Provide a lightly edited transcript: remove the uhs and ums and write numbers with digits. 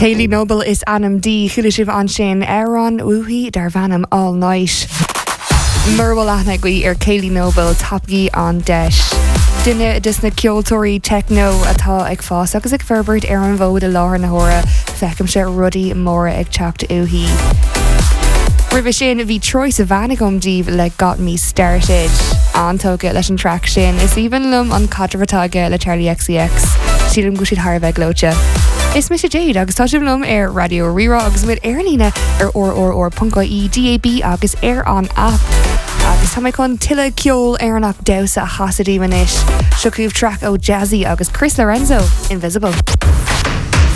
Kaylee Noble is anam D chuilisibh an sin Aaron uhi dar vanam all night. Merwal athna ar Kaylee Noble tapgi an deis. Dinne dus na ceoltóirí techno atá ag fás agus ag ferbert ar an bhód a láthar na hóra fecham se rudí móra ag teacht uhi. Ribh sin bhí Troy sa bhanagum díobh le Got Me Started. Antóga leis an track sin is even lum an cadrafatága le Charlie XCX. Sílim go siad tharbheith glóte. Is mis sé Jade agus tá sim lum ar Radio Rira agus mid airlína ar .ie DAB agus ar an app. Agus tá mé chun tuile ceol arnach dausa hasadí manis. Siocúh track ó Jazzy agus Chris Lorenzo, Invisible.